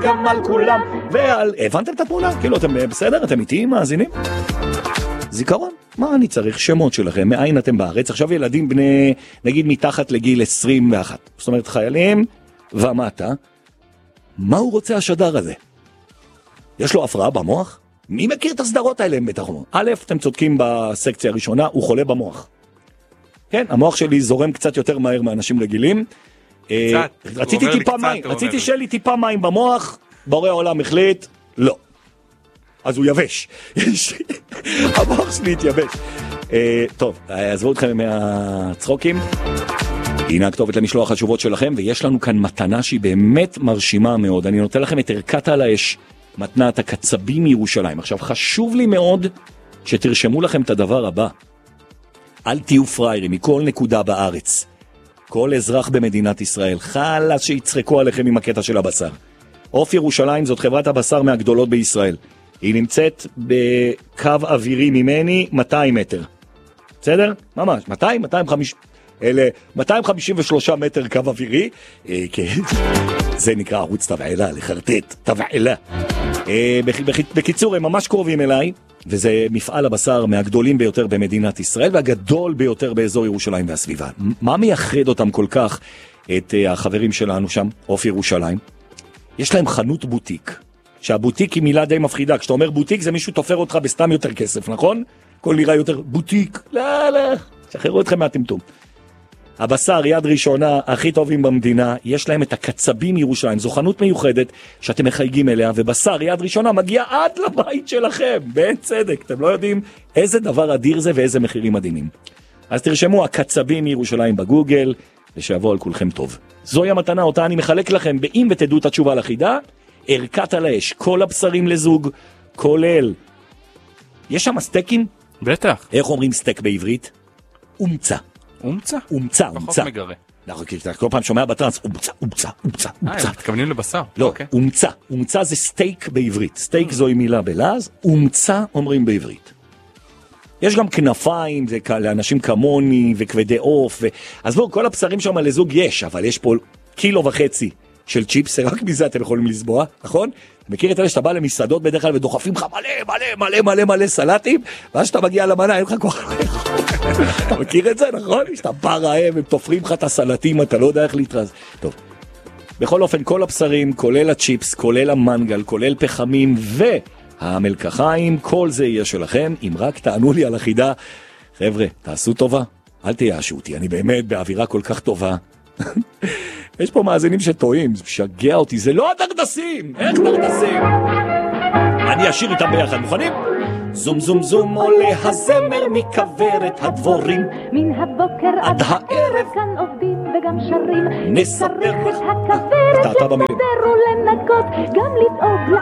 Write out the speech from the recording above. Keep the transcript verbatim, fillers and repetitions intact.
גם על כולם. ועל... הבנתם את התמונה? כאילו, אתם בסדר? אתם איתי מאזינים? זיכרון, מה אני צריך? שמות שלכם, מאין אתם בארץ? עכשיו ילדים בני, נגיד מתחת לגיל עשרים ואחת. זאת אומרת, חיילים ומטה. מה הוא רוצה השדר הזה? יש לו הפרעה במוח? מי מכיר את הסדרות האלה? בטח אומר. א', אתם צודקים בסקציה הראשונה, הוא חולה במוח. כן, המוח שלי זורם קצת יותר מהר מאנשים רגילים. קצת. רציתי טיפה מים, רציתי שיהיה לי טיפה מים במוח, בורא העולם החליט, לא. אז הוא יבש. המוח שלי התייבש. טוב, עזבו אתכם מהצחוקים. הנה הכתובת למשלוח התשובות שלכם, ויש לנו כאן מתנה שהיא באמת מרשימה מאוד. אני נותן לכם את ערכת על האש, מתנת הקצבים מירושלים. עכשיו, חשוב לי מאוד שתרשמו לכם את הדבר הבא. אל תהיו פריירים מכל נקודה בארץ. כל אזרח במדינת ישראל, חלס שיצחקו עליכם עם הקטע של הבשר. עוף ירושלים זאת חברת הבשר מהגדולות בישראל. היא נמצאת בקו אווירי ממני מאתיים מטר. בסדר? ממש, מאתיים, מאתיים וחמישים, אלה מאתיים חמישים ושלושה מטר קו אווירי. אה, כן. זה נקרא ערוץ תבעלה, לחרטט, תבעלה. אה, בקיצור, הם ממש קרובים אליי, וזה מפעל הבשר מהגדולים ביותר במדינת ישראל, והגדול ביותר באזור ירושלים והסביבה. מה מייחד אותם כל כך, את uh, החברים שלנו שם, עוף ירושלים? יש להם חנות בוטיק, שהבוטיק היא מילה די מפחידה. כשאתה אומר בוטיק, זה מישהו תופר אותך בסתם יותר כסף, נכון? כל נראה יותר בוטיק, לא, לא, שחררו אתכם מהטמטום. הבשר יד ראשונה, הכי טובים במדינה, יש להם את הקצבים מירושלים, זו חנות מיוחדת שאתם מחייגים אליה, ובשר יד ראשונה מגיע עד לבית שלכם, באין צדק, אתם לא יודעים איזה דבר אדיר זה ואיזה מחירים מדהימים. אז תרשמו הקצבים מירושלים בגוגל, ושיבוא על כולכם טוב. זוהי המתנה אותה אני מחלק לכם, באם ותדעו את התשובה לחידה, ערכת על האש, כל הבשרים לזוג, כולל. יש שם סטייקים? בטח. איך אומרים סטייק בעברית? אומצה. אומצה? אומצה, אומצה. פחות מגרה. נכון, כי אתה כל פעם שומע בטרנס, אומצה, אומצה, אומצה, אומצה. אה, מתכוונים לבשר. לא, אומצה. אומצה זה סטייק בעברית. סטייק זוהי מילה בלעז, אומצה אומרים בעברית. יש גם כנפיים, זה לאנשים כמוני וכבדי עוף. אז בואו, כל הבשרים שם לזוג יש, אבל יש פה קילו וחצי של צ'יפס, רק מזה אתם יכולים לסבוע, נכון? אתה מכיר את אלה שאתה בא למסעדות בדרך כלל ודוחפים לך מלא מלא מלא מלא מלא סלטים, ואז שאתה מגיע למנה אין לך כוח. אתה מכיר את זה, נכון? שאתה בא רעב, הם תופרים לך את הסלטים, אתה לא יודע איך להתרז. טוב, בכל אופן, כל הבשרים, כולל הצ'יפס, כולל המנגל, כולל פחמים והמלקחיים, כל זה יהיה שלכם, אם רק תענו לי על החידה. חבר'ה, תעשו טובה, אל תייאשו אותי, אני באמת באווירה כל כך טובה. יש פה מאזינים שטועים, זה משגע אותי, זה לא הדרדסים, איך דרדסים? אני אשיר איתם ביחד, מוכנים? זום זום זום עולה הזמר מכוורת הדבורים, מן הבוקר עד הערב כאן עובדים וגם שרים, נספר צריך את הכוורת לסדר ולנקות, גם לדאוג